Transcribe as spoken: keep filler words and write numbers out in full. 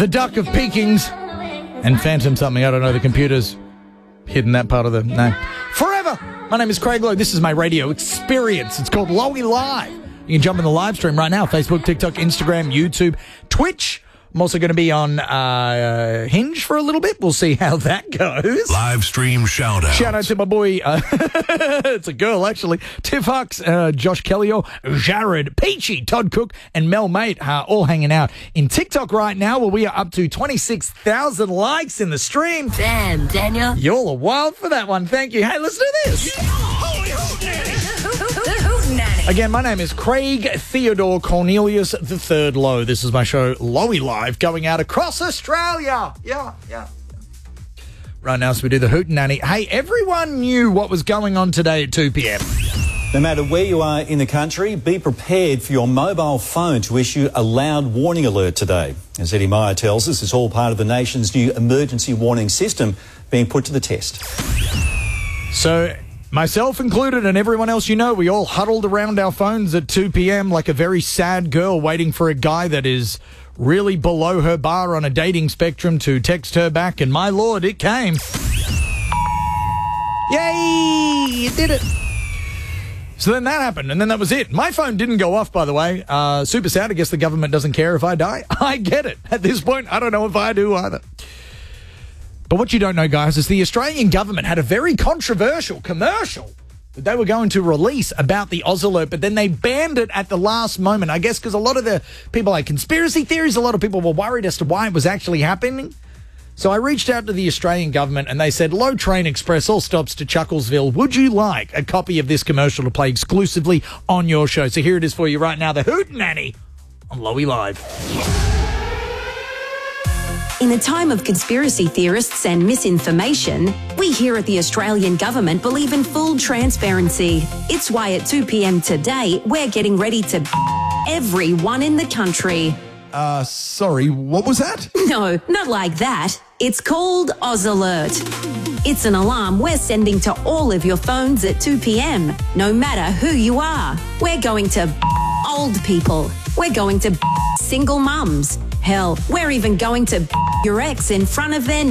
the Duck of Pekings, and Phantom something. I don't know, the computer's hidden that part of the name. Forever! My name is Craig Lowe. This is my radio experience. It's called Lowy Live. You can jump in the live stream right now. Facebook, TikTok, Instagram, YouTube, Twitch. I'm also going to be on uh, Hinge for a little bit. We'll see how that goes. Live stream shout out. Shout out to my boy, uh, it's a girl actually, Tiff Hux, uh, Josh Kellio, Jared, Peachy, Todd Cook, and Mel Mate uh, all hanging out in TikTok right now, where we are up to twenty-six thousand likes in the stream. Damn, Daniel. You all are wild for that one. Thank you. Hey, let's do this. Again, my name is Craig Theodore Cornelius the Third Lowe. This is my show, Lowy Live, going out across Australia. Yeah, yeah. Right now, so we do the Hootenanny. Hey, everyone knew what was going on today at two p.m. No matter where you are in the country, be prepared for your mobile phone to issue a loud warning alert today. As Eddie Meyer tells us, it's all part of the nation's new emergency warning system being put to the test. So, myself included and everyone else you know, we all huddled around our phones at two p.m. like a very sad girl waiting for a guy that is really below her bar on a dating spectrum to text her back, and my lord, it came. Yay! You did it! So then that happened, and then that was it. My phone didn't go off, by the way. Uh, super sad. I guess the government doesn't care if I die. I get it. At this point, I don't know if I do either. But what you don't know, guys, is the Australian government had a very controversial commercial that they were going to release about the Oz Alert, but then they banned it at the last moment. I guess because a lot of the people had conspiracy theories, a lot of people were worried as to why it was actually happening. So I reached out to the Australian government and they said, Low Train Express, all stops to Chucklesville. Would you like a copy of this commercial to play exclusively on your show? So here it is for you right now, the Hootenanny on Lowy Live. In a time of conspiracy theorists and misinformation, we here at the Australian government believe in full transparency. It's why at two p.m. today, we're getting ready to everyone in the country. Uh, sorry, what was that? No, not like that. It's called Oz Alert. It's an alarm we're sending to all of your phones at two p.m. No matter who you are. We're going to old people. We're going to single mums. Hell, we're even going to your ex in front of their